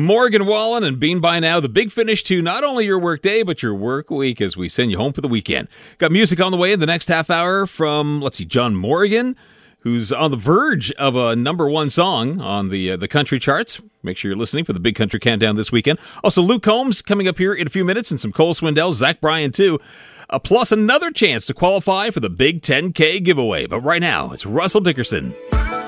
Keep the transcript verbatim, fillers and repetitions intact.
Morgan Wallen and Bean by Now, the big finish to not only your work day, but your work week as we send you home for the weekend. Got music on the way in the next half hour from, let's see, John Morgan, who's on the verge of a number one song on the uh, the country charts. Make sure you're listening for the Big Country Countdown this weekend. Also, Luke Combs coming up here in a few minutes, and some Cole Swindell, Zach Bryan too. Uh, plus another chance to qualify for the Big ten K giveaway. But right now, it's Russell Dickerson.